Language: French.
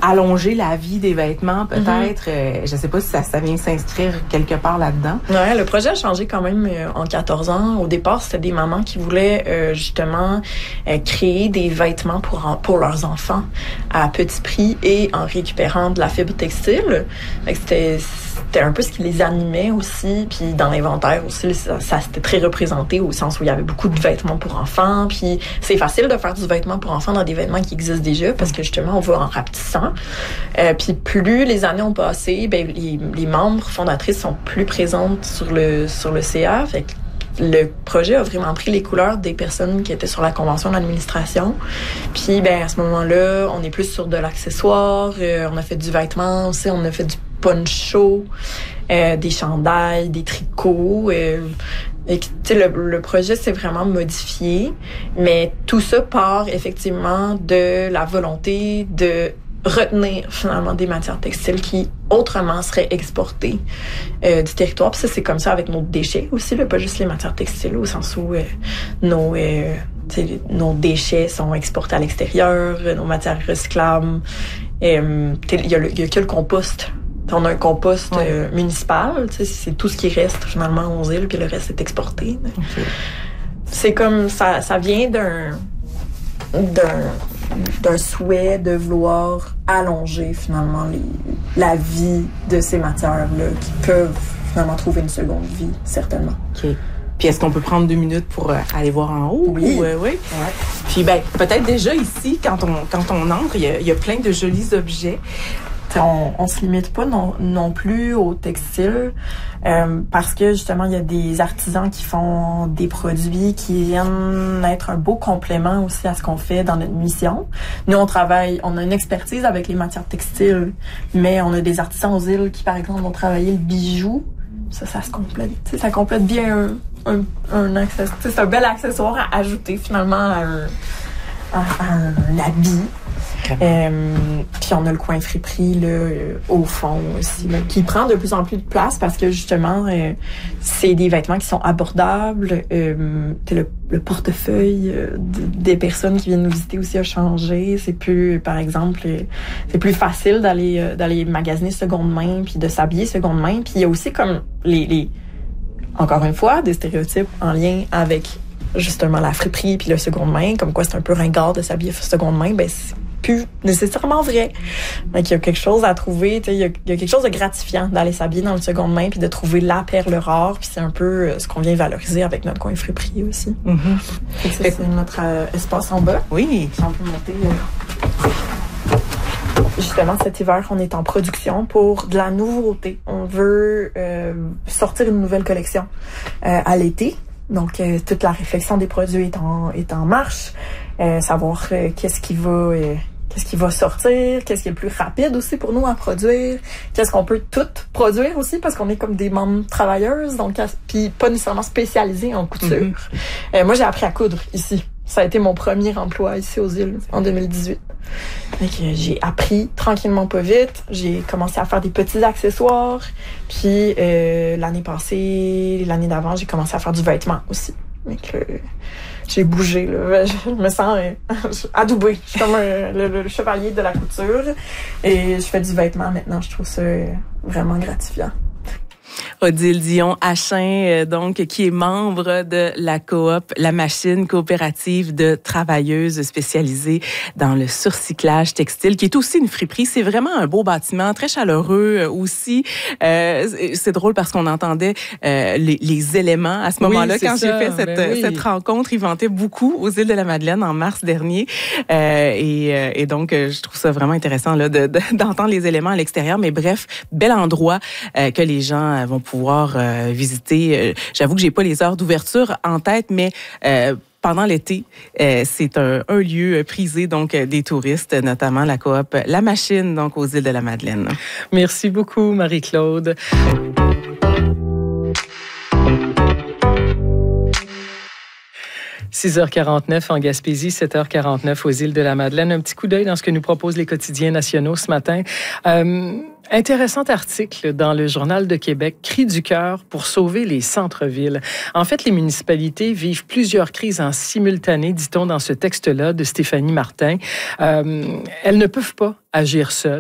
allonger la vie des vêtements, peut-être. Je sais pas si ça vient s'inscrire quelque part là-dedans. Ouais, le projet a changé quand même en 14 ans. Au départ, c'était des mamans qui voulaient justement créer des vêtements pour leurs enfants à petit prix et en récupérant de la fibre textile. Fait que c'était un peu ce qui les animait aussi. Puis dans l'inventaire aussi, ça s'était très représenté au sens où il y avait beaucoup de vêtements pour enfants. Puis c'est facile de faire du vêtement pour enfants dans des vêtements qui existent déjà parce que justement, on va en rapetissant. Puis plus les années ont passé, ben les membres fondatrices sont plus présentes sur le CA. Fait que le projet a vraiment pris les couleurs des personnes qui étaient sur la convention d'administration. Puis ben à ce moment-là, on est plus sur de l'accessoire. On a fait du vêtement aussi, on a fait du poncho, des chandails, des tricots. Le projet s'est vraiment modifié, mais tout ça part effectivement de la volonté de retenir finalement des matières textiles qui autrement seraient exportées du territoire. Puis ça, c'est comme ça avec nos déchets aussi, là, pas juste les matières textiles, au sens où nos déchets sont exportés à l'extérieur, nos matières recyclables. Il y a que le compost. On a un compost municipal, c'est tout ce qui reste finalement aux îles, puis le reste est exporté. Okay. C'est comme ça vient d'un souhait de vouloir allonger finalement la vie de ces matières-là qui peuvent finalement trouver une seconde vie, certainement. OK. Puis est-ce qu'on peut prendre 2 minutes pour aller voir en haut? Oui. Oui. Ouais. Puis peut-être déjà ici, quand on entre, il y a plein de jolis objets. On se limite pas non plus au textile parce que justement il y a des artisans qui font des produits qui viennent être un beau complément aussi à ce qu'on fait dans notre mission. Nous on a une expertise avec les matières textiles, mais on a des artisans aux îles qui par exemple vont travailler le bijou. Ça se complète. Ça complète bien un accessoire. C'est un bel accessoire à ajouter finalement à un habit. Puis on a le coin friperie là, au fond aussi, là, qui prend de plus en plus de place parce que justement, c'est des vêtements qui sont abordables. Le portefeuille des personnes qui viennent nous visiter aussi a changé. C'est plus, par exemple, c'est plus facile d'aller magasiner seconde main puis de s'habiller seconde main. Puis il y a aussi comme encore une fois, des stéréotypes en lien avec justement la friperie puis le seconde main, comme quoi c'est un peu ringard de s'habiller seconde main. Ben c'est plus nécessairement vrai. Donc, il y a quelque chose à trouver, il y a quelque chose de gratifiant d'aller s'habiller dans le seconde main puis de trouver la perle rare, puis c'est un peu ce qu'on vient valoriser avec notre coin friperie aussi. Ça, c'est notre espace en bas. Oui. On peut monter. Justement, cet hiver, on est en production pour de la nouveauté. On veut sortir une nouvelle collection à l'été. Donc, toute la réflexion des produits est en marche. Savoir qu'est-ce qui va sortir, qu'est-ce qui est le plus rapide aussi pour nous à produire, qu'est-ce qu'on peut tout produire aussi parce qu'on est comme des membres travailleuses, donc puis pas nécessairement spécialisées en couture. Moi, j'ai appris à coudre ici. Ça a été mon premier emploi ici aux îles en 2018. Donc, j'ai appris tranquillement pas vite. J'ai commencé à faire des petits accessoires. Puis l'année d'avant, j'ai commencé à faire du vêtement aussi. Donc, j'ai bougé, là. Je me sens adoubée. Je suis comme le chevalier de la couture. Et je fais du vêtement maintenant. Je trouve ça vraiment gratifiant. Odile Dion-Achin, donc, qui est membre de la coop La Machine, coopérative de travailleuses spécialisées dans le surcyclage textile, qui est aussi une friperie. C'est vraiment un beau bâtiment, très chaleureux aussi. C'est drôle parce qu'on entendait les éléments à ce moment-là. Quand j'ai fait cette rencontre, ils vantaient beaucoup aux îles de la Madeleine en mars dernier. Et donc, je trouve ça vraiment intéressant là, d'entendre les éléments à l'extérieur. Mais bref, bel endroit que les gens vont pouvoir visiter. J'avoue que j'ai pas les heures d'ouverture en tête, mais pendant l'été, c'est un lieu prisé donc des touristes, notamment la coop La Machine, donc aux îles de la Madeleine. Merci beaucoup, Marie-Claude. « 6h49 en Gaspésie, 7h49 aux îles de la Madeleine. » Un petit coup d'œil dans ce que nous proposent les quotidiens nationaux ce matin. Intéressant article dans le Journal de Québec, « Cri du cœur pour sauver les centres-villes ». En fait, les municipalités vivent plusieurs crises en simultané, dit-on dans ce texte-là de Stéphanie Martin. Elles ne peuvent pas agir seules.